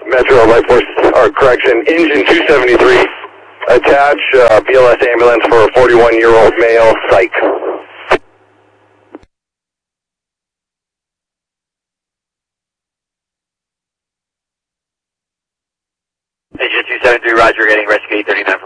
Metro Life Force, or correction, engine 273. Attach BLS ambulance for a 41-year-old male, psych. Engine 273, roger, getting rescue 839.